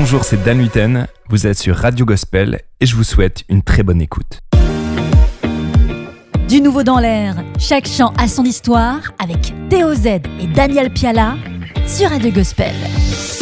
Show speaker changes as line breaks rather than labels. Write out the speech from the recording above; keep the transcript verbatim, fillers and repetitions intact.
Bonjour, c'est Dan Huiten, vous êtes sur Radio Gospel et je vous souhaite une très bonne écoute.
Du nouveau dans l'air, chaque chant a son histoire avec Théo Z et Daniel Piala sur Radio Gospel.